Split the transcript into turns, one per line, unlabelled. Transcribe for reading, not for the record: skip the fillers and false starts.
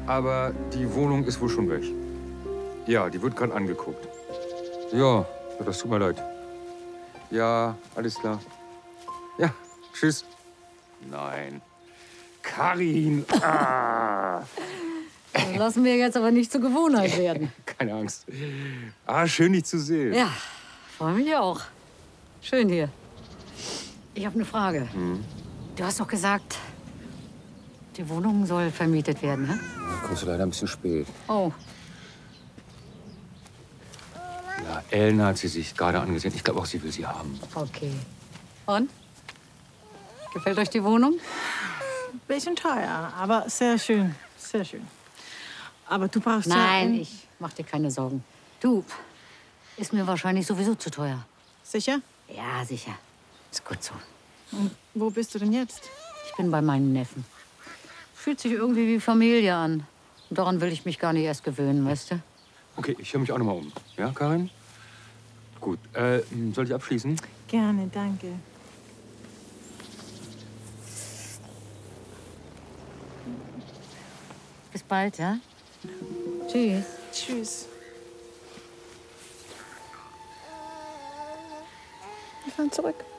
Aber die Wohnung ist wohl schon weg. Ja, die wird gerade angeguckt. Ja, das tut mir leid. Ja, alles klar. Ja, tschüss. Nein. Karin! Ah.
Das lassen wir jetzt aber nicht zur Gewohnheit werden.
Keine Angst. Ah, schön, dich zu sehen.
Ja, freue mich auch. Schön hier. Ich habe eine Frage. Du hast doch gesagt, die Wohnung soll vermietet werden, ne?
Da kommst du leider ein bisschen spät.
Oh,
Ja, Ellen hat sie sich gerade angesehen. Ich glaube auch, sie will sie haben.
okay. Und? Gefällt euch die Wohnung?
Bisschen teuer, aber sehr schön. Sehr schön. Aber du brauchst ja...
Nein, ich mach dir keine Sorgen. Du, ist mir wahrscheinlich sowieso zu teuer.
Sicher?
Ja, sicher. Ist gut so.
Und wo bist du denn jetzt?
Ich bin bei meinen Neffen. Fühlt sich irgendwie wie Familie an. Und daran will ich mich gar nicht erst gewöhnen, weißt du?
Okay, ich höre mich auch noch mal um. Ja, Karin? Gut. Soll ich abschließen?
Gerne, danke.
Bis bald, ja? Tschüss.
Tschüss. Wir fahren zurück.